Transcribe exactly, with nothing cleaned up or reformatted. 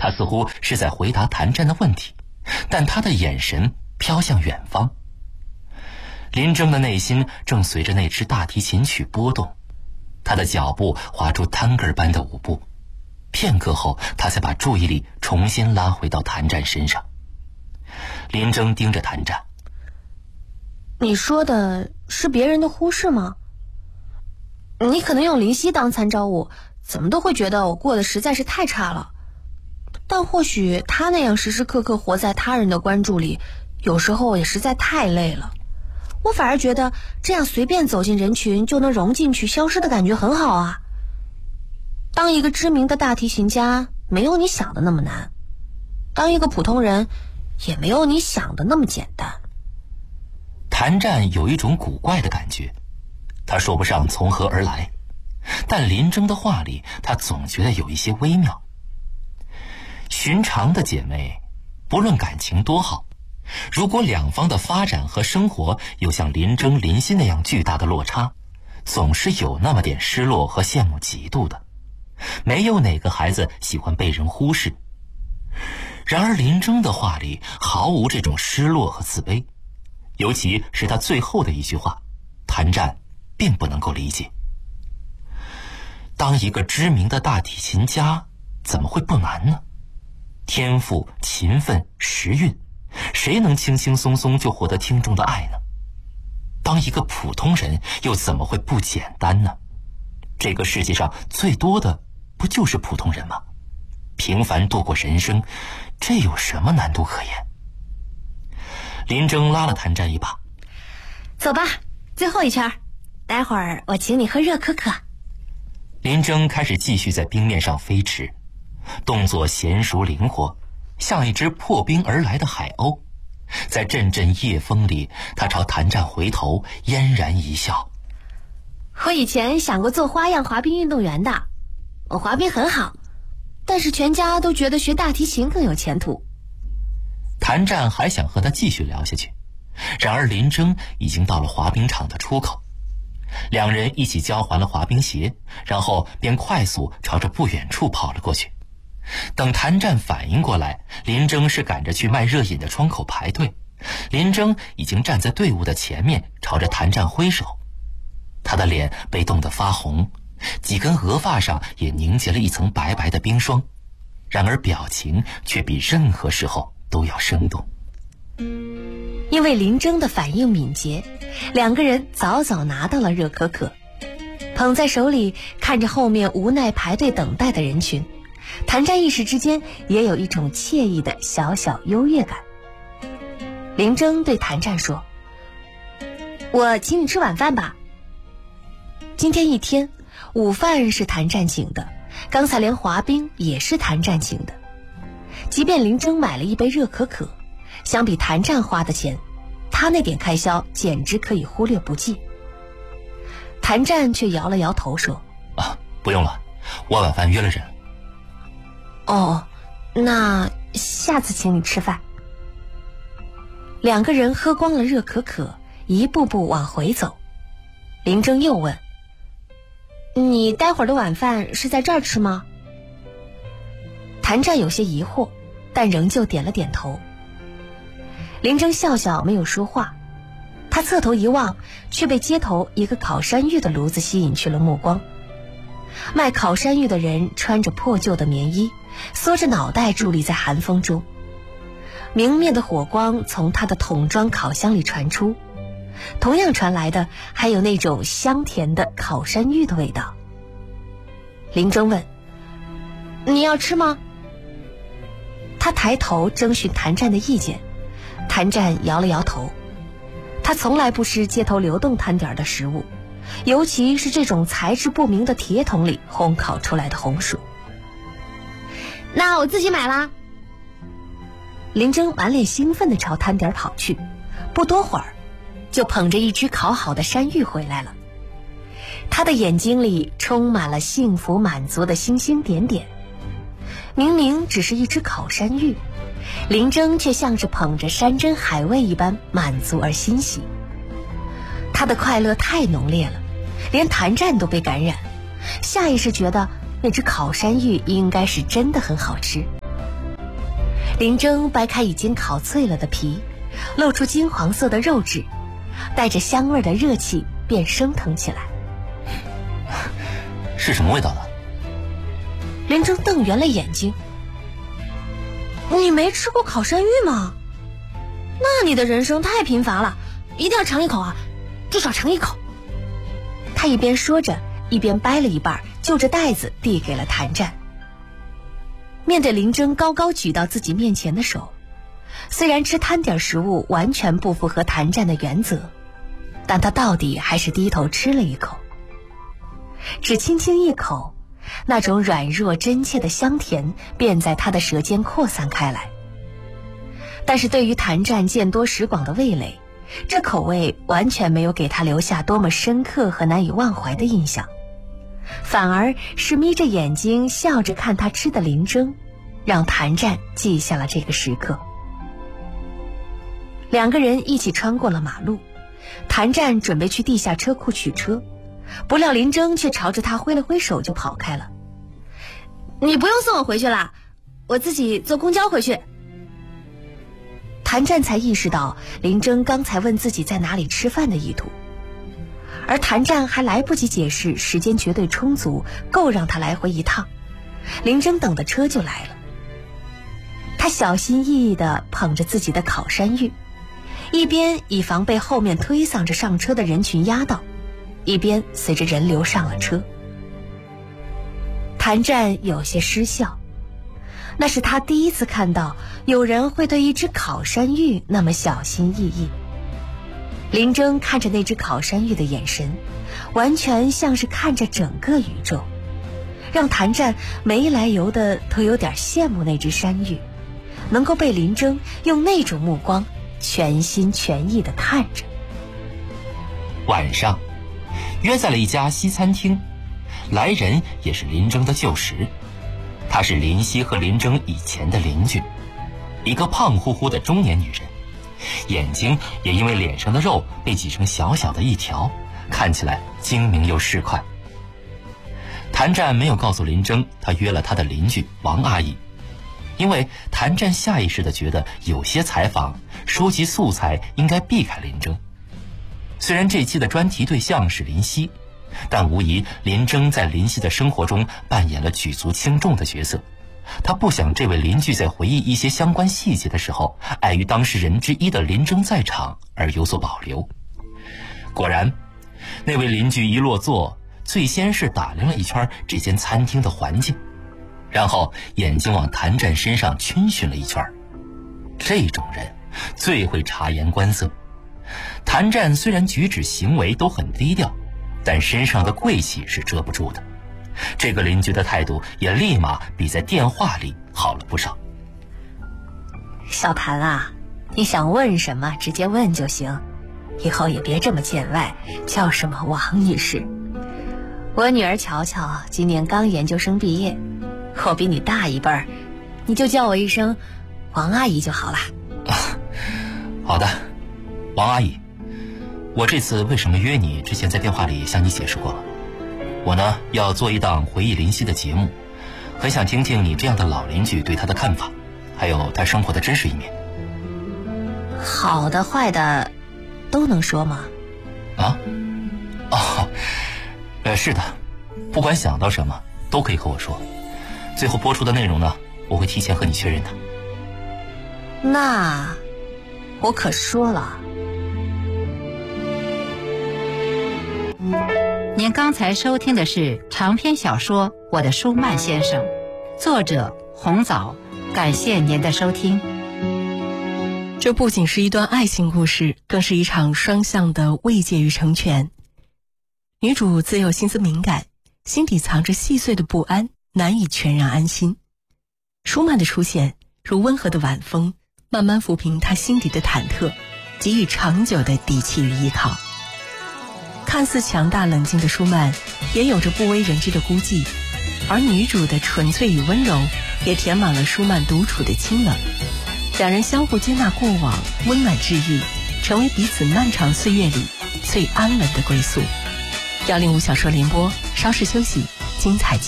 他似乎是在回答谭战的问题，但他的眼神飘向远方。林征的内心正随着那支大提琴曲波动，他的脚步划出探戈般的舞步。片刻后，他才把注意力重新拉回到谭战身上。林征盯着谭战：“ 你说的是别人的忽视吗？你可能用林夕当参照物，怎么都会觉得我过得实在是太差了。但或许他那样时时刻刻活在他人的关注里，有时候也实在太累了。我反而觉得这样随便走进人群就能融进去消失的感觉很好啊。当一个知名的大提琴家没有你想的那么难，当一个普通人也没有你想的那么简单。” 谭战有一种古怪的感觉，他说不上从何而来，但林征的话里他总觉得有一些微妙。寻常的姐妹，不论感情多好，如果两方的发展和生活有像林征林夕那样巨大的落差，总是有那么点失落和羡慕嫉妒的。没有哪个孩子喜欢被人忽视。然而林征的话里毫无这种失落和自卑，尤其是他最后的一句话，谭战并不能够理解。当一个知名的大提琴家怎么会不难呢？天赋、勤奋、时运，谁能轻轻松松就获得听众的爱呢？当一个普通人又怎么会不简单呢？这个世界上最多的不就是普通人吗？平凡度过人生，这有什么难度可言？林征拉了谭战一把：“ 走吧，最后一圈，待会儿我请你喝热可可。” 林征开始继续在冰面上飞驰，动作娴熟灵活，像一只破冰而来的海鸥。在阵阵夜风里，他朝谭战回头，嫣然一笑：“ 我以前想过做花样滑冰运动员的，我滑冰很好，但是全家都觉得学大提琴更有前途。” 谭战还想和他继续聊下去，然而林征已经到了滑冰场的出口。两人一起交还了滑冰鞋，然后便快速朝着不远处跑了过去。等谭战反应过来，林征是赶着去卖热饮的窗口排队，林征已经站在队伍的前面，朝着谭战挥手。他的脸被冻得发红，几根额发上也凝结了一层白白的冰霜，然而表情却比任何时候都要生动。 因为林征的反应敏捷，两个人早早拿到了热可可，捧在手里，看着后面无奈排队等待的人群，谭战一时之间也有一种惬意的小小优越感。林征对谭战说：“我请你吃晚饭吧。”今天一天，午饭是谭战请的，刚才连滑冰也是谭战请的。即便林征买了一杯热可可，相比谭战花的钱，他那点开销简直可以忽略不计。谭战却摇了摇头说：“ 啊，不用了，我晚饭约了人。”“ 哦，那下次请你吃饭。”两个人喝光了热可可，一步步往回走。林征又问：“你待会儿的晚饭是在这儿吃吗？”谭战有些疑惑，但仍旧点了点头。林征笑笑没有说话，他侧头一望，却被街头一个烤山芋的炉子吸引去了目光。卖烤山芋的人穿着破旧的棉衣，缩着脑袋伫立在寒风中，明灭的火光从他的桶装烤箱里传出，同样传来的还有那种香甜的烤山芋的味道。林征问：“你要吃吗？”他抬头征询谭战的意见，谭战摇了摇头。他从来不吃街头流动摊点的食物，尤其是这种材质不明的铁桶里烘烤出来的红薯。“那我自己买啦。”林征满脸兴奋地朝摊点跑去，不多会儿就捧着一只烤好的山芋回来了。他的眼睛里充满了幸福满足的星星点点。明明只是一只烤山芋，林征却像是捧着山珍海味一般满足而欣喜。他的快乐太浓烈了，连谭战都被感染，下意识觉得那只烤山芋应该是真的很好吃。 林征掰开已经烤脆了的皮，露出金黄色的肉质，带着香味的热气便升腾起来。 是什么味道呢？ 林征瞪圆了眼睛。你没吃过烤山芋吗？那你的人生太贫乏了，一定要尝一口啊，至少尝一口。他一边说着，一边掰了一半，就着袋子递给了谭战。面对林征高高举到自己面前的手，虽然吃贪点食物完全不符合谭战的原则，但他到底还是低头吃了一口。只轻轻一口，那种软弱真切的香甜便在他的舌尖扩散开来。但是对于谭战见多识广的味蕾，这口味完全没有给他留下多么深刻和难以忘怀的印象，反而是眯着眼睛笑着看他吃的林征，让谭战记下了这个时刻。两个人一起穿过了马路，谭战准备去地下车库取车，不料林征却朝着他挥了挥手就跑开了。你不用送我回去了，我自己坐公交回去。谭战才意识到林征刚才问自己在哪里吃饭的意图，而谭战还来不及解释，时间绝对充足，够让他来回一趟。林征等的车就来了，他小心翼翼地捧着自己的烤山芋，一边以防被后面推搡着上车的人群压到，一边随着人流上了车。谭战有些失笑，那是他第一次看到有人会对一只烤山芋那么小心翼翼。林征看着那只烤山芋的眼神，完全像是看着整个宇宙，让谭战没来由的都有点羡慕那只山芋，能够被林征用那种目光全心全意地看着。 晚上约在了一家西餐厅，来人也是林征的旧识，她是林夕和林征以前的邻居，一个胖乎乎的中年女人，眼睛也因为脸上的肉被挤成小小的一条，看起来精明又市侩。谭战没有告诉林征他约了他的邻居王阿姨，因为谭战下意识地觉得有些采访收集素材应该避开林征。虽然这期的专题对象是林夕，但无疑林征在林夕的生活中扮演了举足轻重的角色，他不想这位邻居在回忆一些相关细节的时候，碍于当事人之一的林征在场而有所保留。果然，那位邻居一落座，最先是打量了一圈这间餐厅的环境，然后眼睛往谭战身上逡巡了一圈。这种人最会察言观色。谭战虽然举止行为都很低调，但身上的贵气是遮不住的。这个邻居的态度也立马比在电话里好了不少。 小谭啊，你想问什么直接问就行，以后也别这么见外，叫什么王女士。我女儿乔乔今年刚研究生毕业，我比你大一辈儿，你就叫我一声王阿姨就好了。 好的，王阿姨，我这次为什么约你，之前在电话里向你解释过了。我呢要做一档回忆林夕的节目，很想听听你这样的老邻居对他的看法，还有他生活的真实一面。 好的坏的都能说吗？ 啊？哦，呃，是的，不管想到什么都可以和我说，最后播出的内容呢，我会提前和你确认的。 那我可说了。 您刚才收听的是长篇小说《我的舒曼先生》，作者红枣，感谢您的收听。 这不仅是一段爱情故事，更是一场双向的慰藉与成全。女主自幼心思敏感，心底藏着细碎的不安，难以全然安心。舒曼的出现如温和的晚风，慢慢抚平她心底的忐忑，给予长久的底气与依靠。看似强大冷静的舒曼，也有着不为人知的孤寂，而女主的纯粹与温柔，也填满了舒曼独处的清冷。两人相互接纳过往，温暖治愈，成为彼此漫长岁月里最安稳的归宿。幺零五小说联播，稍事休息，精彩继续。